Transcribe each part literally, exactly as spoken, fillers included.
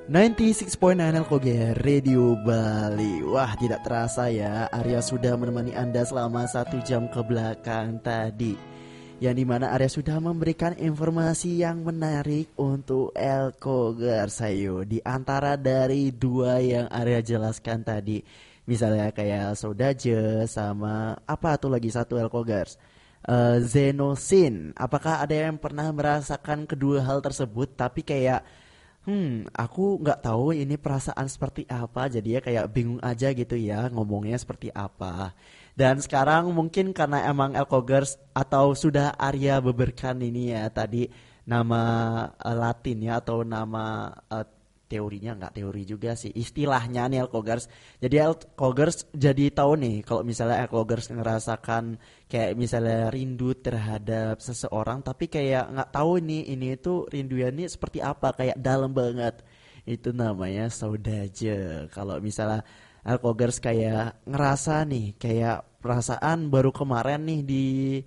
sembilan puluh enam koma sembilan Elkoga Radio Bali. Wah, tidak terasa ya, Arya sudah menemani Anda selama satu jam ke belakang tadi, yang dimana Arya sudah memberikan informasi yang menarik untuk Elkogar Sayo. Di antara dari dua yang Arya jelaskan tadi, misalnya kayak Sodaje sama apa tuh lagi satu Elkogars, uh, Zenosin. Apakah ada yang pernah merasakan kedua hal tersebut tapi kayak Hmm, aku nggak tahu ini perasaan seperti apa, jadi ya kayak bingung aja gitu ya ngomongnya seperti apa. Dan sekarang mungkin karena emang Elkogers atau sudah Arya beberkan ini ya tadi nama eh, Latinnya atau nama eh, teorinya, nggak teori juga sih, istilahnya nih Elkogers. Jadi Elkogers jadi tahu nih kalau misalnya Elkogers ngerasakan kayak misalnya rindu terhadap seseorang tapi kayak nggak tahu nih ini itu rinduannya seperti apa, kayak dalam banget, itu namanya saudaje. Kalau misalnya Elkogers kayak ngerasa nih kayak perasaan baru kemarin nih di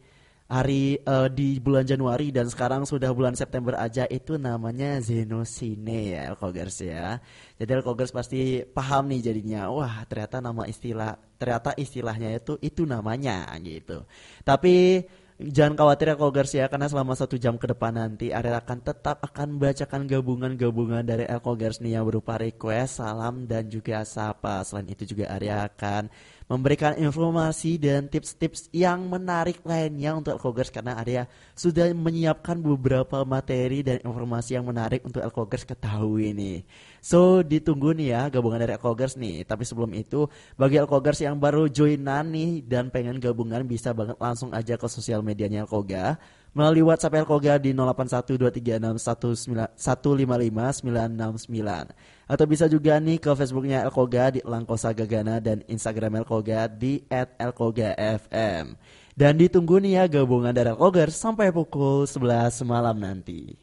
hari eh, di bulan Januari dan sekarang sudah bulan September aja, itu namanya Zenosine ya Elkogers ya. Jadi Elkogers pasti paham nih jadinya. Wah, ternyata nama istilah ternyata istilahnya itu itu namanya gitu. Tapi jangan khawatir Elkogers ya, karena selama satu jam ke depan nanti Ariel akan tetap akan bacakan gabungan-gabungan dari Elkogers nih yang berupa request, salam dan juga sapa. Selain itu juga Ariel akan memberikan informasi dan tips-tips yang menarik lainnya untuk Elkogers, karena Arya sudah menyiapkan beberapa materi dan informasi yang menarik untuk Elkogers ketahui nih. So ditunggu nih ya gabungan dari Elkogers nih. Tapi sebelum itu, bagi Elkogers yang baru joinan nih dan pengen gabungan, bisa banget langsung aja ke sosial medianya Elkoga melalui WhatsApp Elkoga di nol delapan satu dua tiga enam satu lima lima sembilan enam sembilan, atau bisa juga nih ke Facebooknya Elkoga di Langkosa Gagana dan Instagram Elkoga di et elkoga f m. Dan ditunggu nih ya gabungan dari Elkogers sampai pukul sebelas malam nanti.